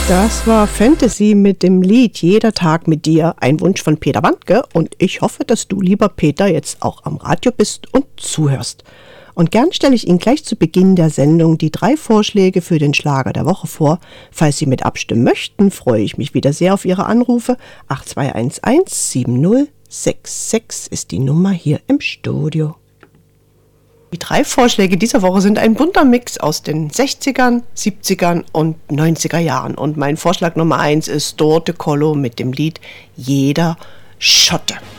Das war Fantasy mit dem Lied Jeder Tag mit dir, ein Wunsch von Peter Wandke. Und ich hoffe, dass du, lieber Peter, jetzt auch am Radio bist und zuhörst. Und gern stelle ich Ihnen gleich zu Beginn der Sendung die 3 Vorschläge für den Schlager der Woche vor. Falls Sie mit abstimmen möchten, freue ich mich wieder sehr auf Ihre Anrufe. 8211 7066 ist die Nummer hier im Studio. Die 3 Vorschläge dieser Woche sind ein bunter Mix aus den 60ern, 70ern und 90er Jahren. Und mein Vorschlag Nummer 1 ist Dorte Kollo mit dem Lied Jeder Schotte.